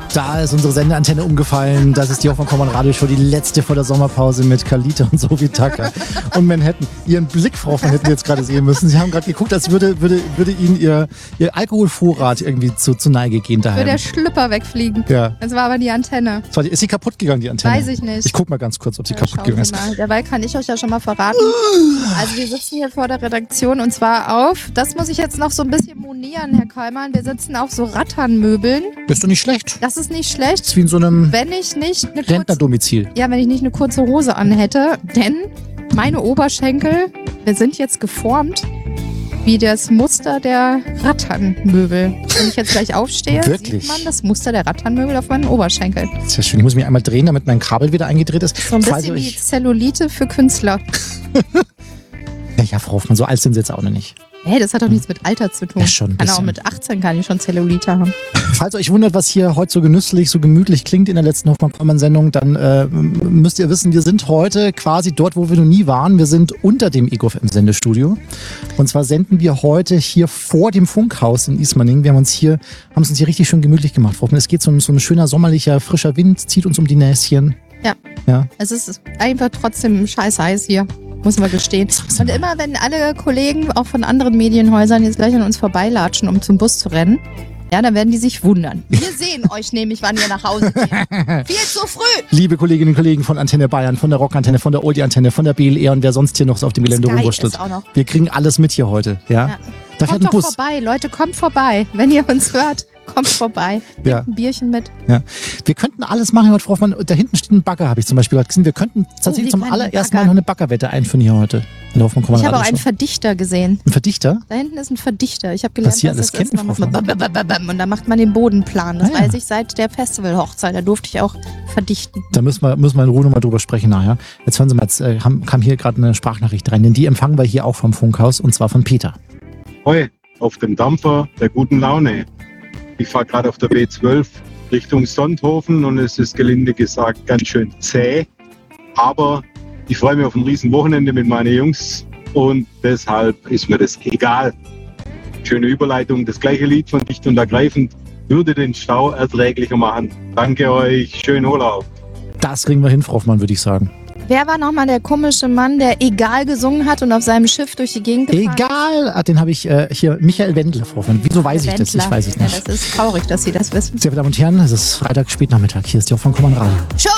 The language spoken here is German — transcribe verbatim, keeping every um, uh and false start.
Da ist unsere Sendeantenne umgefallen. Das ist die Hoffmann-Kommern Radioshow, die letzte vor der Sommerpause mit Kalita und Sophie Tucker und Manhattan. Ihren Blick, Frau von hätten jetzt gerade sehen müssen. Sie haben gerade geguckt, als würde, würde, würde Ihnen Ihr, Ihr Alkoholvorrat irgendwie zu, zu Neige gehen daheim. Würde der Schlüpper wegfliegen. Ja. Das war aber die Antenne. So, ist sie kaputt gegangen, die Antenne? Weiß ich nicht. Ich guck mal ganz kurz, ob sie Ja, kaputt schauen gegangen Sie ist. mal. Dabei kann ich euch ja schon mal verraten. Also wir sitzen hier vor der Redaktion und zwar auf, das muss ich jetzt noch so ein bisschen monieren, Herr Kallmann, wir sitzen auf so Ratternmöbeln. Das ist doch nicht schlecht. Das ist nicht schlecht. Das ist wie in so einem Wenn ich nicht eine kurze, Rentnerdomizil. ja, wenn ich nicht eine kurze Hose anhätte, denn meine Oberschenkel, wir sind jetzt geformt wie das Muster der Ratternmöbel. Wenn ich jetzt gleich aufstehe, Wirklich? sieht man das Muster der Ratternmöbel auf meinen Oberschenkel. Sehr schön. Ich muss mich einmal drehen, damit mein Kabel wieder eingedreht ist. So ein Falls bisschen ihr wie euch- Zellulite für Künstler. Ja, ja, Frau Hoffmann, so alt sind sie jetzt auch noch nicht. Hey, das hat doch nichts mit Alter zu tun. Ja, schon ein Kann auch bisschen. mit achtzehn kann ich schon Zellulite haben. Falls ihr euch wundert, was hier heute so genüsslich, so gemütlich klingt in der letzten Hoffmann-Kommern-Sendung, dann äh, müsst ihr wissen, wir sind heute quasi dort, wo wir noch nie waren. Wir sind unter dem E G O F M-Sendestudio. Und zwar senden wir heute hier vor dem Funkhaus in Ismaning. Wir haben uns hier, haben es uns hier richtig schön gemütlich gemacht, Frau Hoffmann. Es geht so, ein- so ein schöner sommerlicher, frischer Wind, zieht uns um die Näschen. Ja. Ja. Es ist einfach trotzdem scheiß heiß hier. Muss man gestehen. Und immer wenn alle Kollegen, auch von anderen Medienhäusern, jetzt gleich an uns vorbeilatschen, um zum Bus zu rennen, ja, dann werden die sich wundern. Wir sehen euch nämlich, wann ihr nach Hause geht. Viel zu früh! Liebe Kolleginnen und Kollegen von Antenne Bayern, von der Rockantenne, von der Oldie-Antenne, von der B L E und wer sonst hier noch so auf dem Gelände Sky rumwurschtelt. ist auch noch. Wir kriegen alles mit hier heute. Ja. Ja. Da fährt Kommt ein doch Bus. vorbei, Leute, kommt vorbei. Wenn ihr uns hört, kommt vorbei. Ja. Nehmt ein Bierchen mit. Ja. Wir könnten alles machen heute, Frau Hoffmann. Da hinten steht ein Bagger, habe ich zum Beispiel gerade gesehen. Wir könnten tatsächlich wir zum können allerersten Mal baggern. noch eine Baggerwette einführen hier heute. In der Hoffmann Ich habe auch einen Show. Verdichter gesehen. Ein Verdichter? Da hinten ist ein Verdichter. Ich habe gelernt, Was Sie was alles das ist. kennen, Man Frau macht man bam, bam, bam, bam, und da macht man den Bodenplan. Das Ah, ja. weiß ich seit der Festivalhochzeit. Da durfte ich auch verdichten. Da müssen wir, müssen wir in Ruhe nochmal drüber sprechen nachher. Jetzt hören Sie mal, jetzt äh, haben, kam hier gerade eine Sprachnachricht rein, denn die empfangen wir hier auch vom Funkhaus und zwar von Peter. Hoi, auf dem Dampfer der guten Laune. Ich fahre gerade auf der B zwölf Richtung Sonthofen und es ist gelinde gesagt ganz schön zäh. Aber ich freue mich auf ein riesen Wochenende mit meinen Jungs und deshalb ist mir das egal. Schöne Überleitung, das gleiche Lied von Dicht und Ergreifend würde den Stau erträglicher machen. Danke euch, schönen Urlaub. Das kriegen wir hin, Frau Hoffmann, würde ich sagen. Wer war nochmal der komische Mann, der egal gesungen hat und auf seinem Schiff durch die Gegend gefahren ist? Egal, ah, den habe ich äh, hier, Michael Wendler, Frau Hoffmann. Wieso weiß ich das? Ich weiß es Ja, nicht. das ist traurig, dass Sie das wissen. Sehr verehrte Damen und Herren, es ist Freitag, Spätnachmittag. Hier ist die Hoffmann-Kommern Radio. Schon